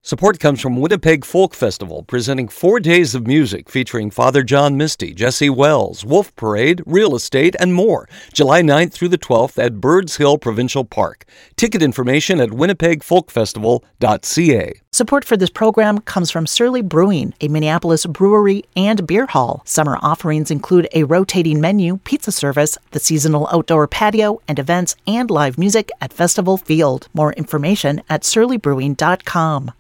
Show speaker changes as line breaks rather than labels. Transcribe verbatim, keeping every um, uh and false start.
Support comes from Winnipeg Folk Festival, presenting four days of music featuring Father John Misty, Jesse Wells, Wolf Parade, Real Estate, and more. July ninth through the twelfth at Birds Hill Provincial Park. Ticket information at winnipeg folk festival dot c a.
Support for this program comes from Surly Brewing, a Minneapolis brewery and beer hall. Summer offerings include a rotating menu, pizza service, the seasonal outdoor patio, and events and live music at Festival Field. More information at surly brewing dot com.